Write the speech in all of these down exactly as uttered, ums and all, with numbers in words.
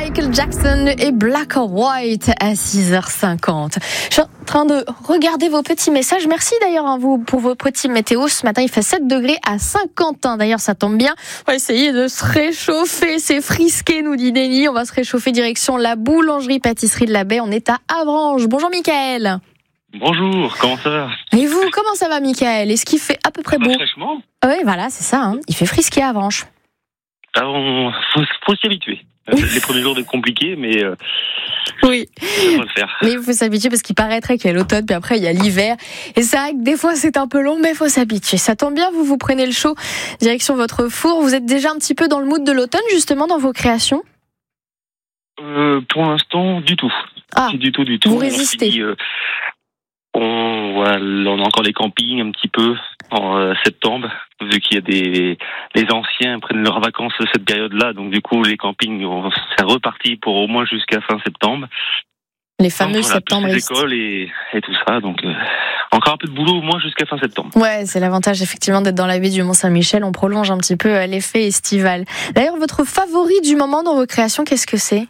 Michael Jackson et Black or White à six heures cinquante. Je suis en train de regarder vos petits messages. Merci d'ailleurs à vous pour vos petits météos. Ce matin, il fait sept degrés à Saint-Quentin. D'ailleurs, ça tombe bien. On va essayer de se réchauffer. C'est frisqué, nous dit Denis. On va se réchauffer direction la boulangerie-pâtisserie de la Baie. On est à Avranches. Bonjour, Mickaël. Bonjour, comment ça va? Et vous, comment ça va, Mickaël? Est-ce qu'il fait à peu près beau? Fraîchement. Oui, voilà, c'est ça. Hein. Il fait frisqué à Avranches. Alors, on faut, faut s'y habituer. Les premiers jours, c'est compliqué, mais euh, oui, ça va le faire. Mais il faut s'habituer parce qu'il paraîtrait qu'il y a l'automne, puis après il y a l'hiver. Et c'est vrai que des fois c'est un peu long, mais il faut s'habituer. Ça tombe bien, vous vous prenez le chaud direction votre four. Vous êtes déjà un petit peu dans le mood de l'automne, justement, dans vos créations? euh, Pour l'instant, du tout. Ah, du tout, du tout. Vous résistez. On, dit, euh, on, voilà, on a encore les campings un petit peu en euh, septembre, vu qu'il y a des les anciens prennent leurs vacances cette période-là, donc du coup les campings, on, c'est reparti pour au moins jusqu'à fin septembre. Les fameux donc, voilà, septembristes. Les écoles et, et tout ça, donc euh, encore un peu de boulot au moins jusqu'à fin septembre. Ouais, c'est l'avantage effectivement d'être dans la baie du Mont-Saint-Michel. On prolonge un petit peu l'effet estival. D'ailleurs, votre favori du moment dans vos créations, qu'est-ce que c'est?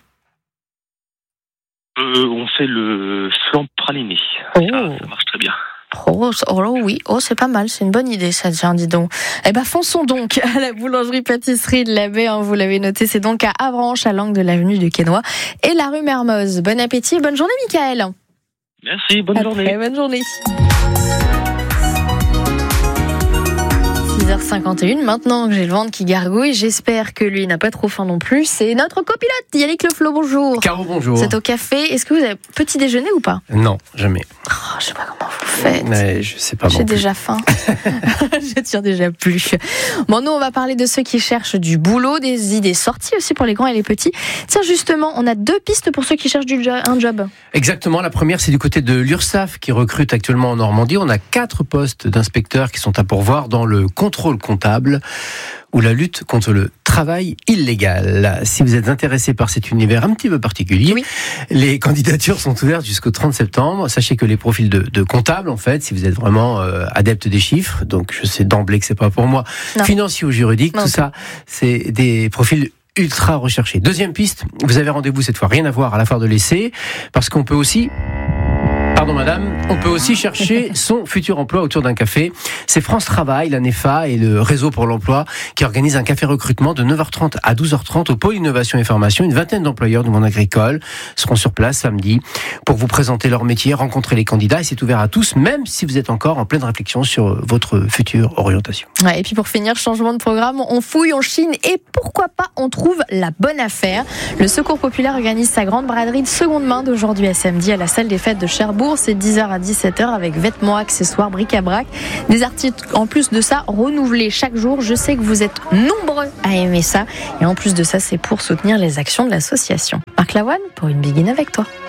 euh, On fait le flan praliné. Oh. Ça, ça marche très bien. Oh, oh oui, oh c'est pas mal, c'est une bonne idée ça, tiens, dis donc. Eh ben fonçons donc à la boulangerie-pâtisserie de la Baie, hein, vous l'avez noté, c'est donc à Avranches, à l'angle de l'avenue du Quesnoy et la rue Mermoz. Bon appétit et bonne journée, Mickaël. Merci, bonne à journée. Très bonne journée. six heures cinquante et une, maintenant que j'ai le ventre qui gargouille, j'espère que lui n'a pas trop faim non plus. C'est notre copilote, Yannick Leflo, bonjour. Caro, bonjour. C'est au café, est-ce que vous avez petit déjeuner ou pas? Non, jamais. Oh, je sais pas comment vous faites. Mais je sais pas. J'ai non plus. déjà faim. Je tire déjà plus. Bon, nous, on va parler de ceux qui cherchent du boulot, des idées sorties aussi pour les grands et les petits. Tiens, justement, on a deux pistes pour ceux qui cherchent du jo- un job. Exactement. La première, c'est du côté de l'URSSAF qui recrute actuellement en Normandie. On a quatre postes d'inspecteurs qui sont à pourvoir dans le contrôle comptable ou la lutte contre le travail illégal. Si vous êtes intéressé par cet univers un petit peu particulier, Oui. les candidatures sont ouvertes jusqu'au trente septembre. Sachez que les profils de, de comptables, en fait, si vous êtes vraiment euh, adepte des chiffres, donc je sais d'emblée que c'est pas pour moi, Non. financier ou juridique, Non. tout ça, c'est des profils ultra recherchés. Deuxième piste, vous avez rendez-vous cette fois, rien à voir à la foire de l'essai, parce qu'on peut aussi... Pardon madame, on peut aussi chercher son futur emploi autour d'un café. C'est France Travail, la NEFA et le Réseau pour l'emploi qui organisent un café recrutement de neuf heures trente à douze heures trente au pôle innovation et formation. Une vingtaine d'employeurs du monde agricole seront sur place samedi pour vous présenter leur métier, rencontrer les candidats, et c'est ouvert à tous, même si vous êtes encore en pleine réflexion sur votre future orientation. Ouais, et puis pour finir, changement de programme, on fouille, on chine et pourquoi pas on trouve la bonne affaire. Le Secours Populaire organise sa grande braderie de seconde main d'aujourd'hui à samedi à la salle des fêtes de Cherbourg. C'est dix heures à dix-sept heures avec vêtements, accessoires, bric-à-brac. Des articles en plus de ça renouvelés chaque jour. Je sais que vous êtes nombreux à aimer ça. Et en plus de ça, c'est pour soutenir les actions de l'association. Marc Lavoine pour une Begin avec toi.